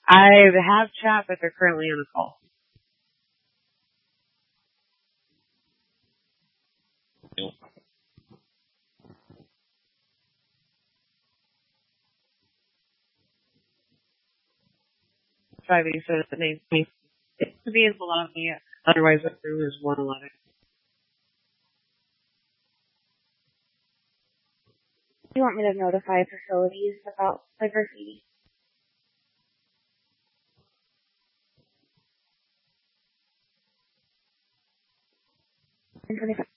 I have chat, but they're currently on a call. Driving, so the name it could be in the lobby. Otherwise, the room is 111. You want me to notify facilities about the graffiti? And 25.